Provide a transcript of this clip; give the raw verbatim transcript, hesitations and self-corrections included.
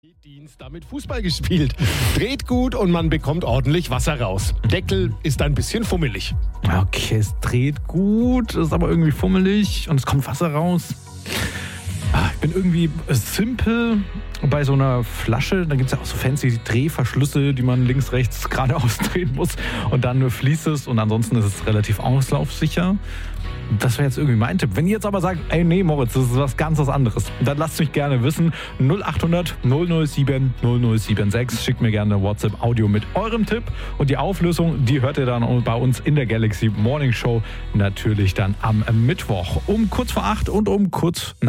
Dienst damit Fußball gespielt. Dreht gut und man bekommt ordentlich Wasser raus. Deckel ist ein bisschen fummelig. Okay, es dreht gut, ist aber irgendwie fummelig und es kommt Wasser raus. Ich bin irgendwie simpel bei so einer Flasche. Da gibt es ja auch so fancy Drehverschlüsse, die man links, rechts geradeaus drehen muss. Und dann nur fließt es und ansonsten ist es relativ auslaufsicher. Das wäre jetzt irgendwie mein Tipp. Wenn ihr jetzt aber sagt, ey, nee, Moritz, das ist was ganz was anderes, dann lasst mich gerne wissen. null acht hundert null null sieben null null sieben sechs. Schickt mir gerne eine WhatsApp-Audio mit eurem Tipp. Und die Auflösung, die hört ihr dann bei uns in der Galaxy Morning Show. Natürlich dann am Mittwoch um kurz vor acht und um kurz nach